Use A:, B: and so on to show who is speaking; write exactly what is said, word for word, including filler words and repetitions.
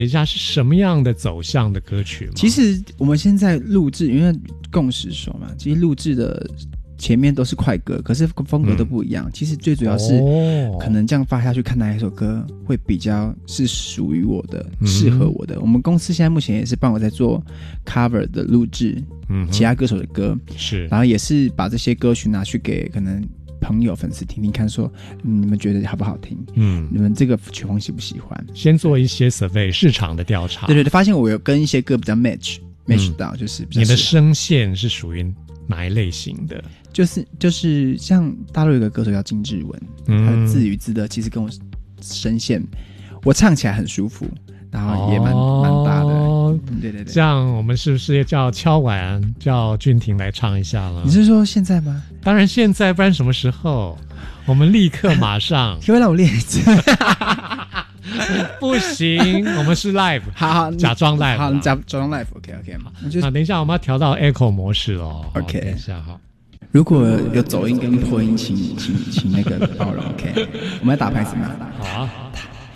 A: 一下是什么样的走向的歌曲吗？
B: 其实我们现在录制，因为共识手嘛，其实录制的前面都是快歌，可是风格都不一样。嗯、其实最主要是可能这样发下去，看哪一首歌会比较是属于我的、适、嗯、合我的。我们公司现在目前也是帮我在做 cover 的录制，嗯，其他歌手的歌是，然后也是把这些歌曲拿去给可能朋友、粉丝听听看说，嗯，你们觉得好不好听？嗯，你们这个曲风喜不喜欢？
A: 先做一些 survey 市场的调查。
B: 对对对，发现我有跟一些歌比较 match match 到，嗯、就是比较
A: 你的声线是属于哪一类型的？
B: 就是就是像大陆有个歌手叫金志文，嗯、他的自娱自乐，其实跟我声线，我唱起来很舒服，然后也蛮蛮、哦、大的。嗯、对对对，
A: 这样我们是不是叫敲碗叫俊廷来唱一下了？
B: 你是说现在吗？
A: 当然现在，不然什么时候？我们立刻马上。
B: 可不可以让我练一次？
A: 不行，我们是 live，
B: 好好
A: 假装 live，
B: 好，假装 live，OK OK， 好。
A: 那等一下我们要调到 echo 模式哦。
B: OK，
A: 等一下哈。
B: 如果有走音跟破音，请请请那个包容 OK。我们要打拍子吗？